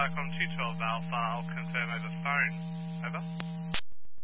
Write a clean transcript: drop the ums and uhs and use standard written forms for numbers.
Viacom 212 Alpha, I'll confirm over phone. Over.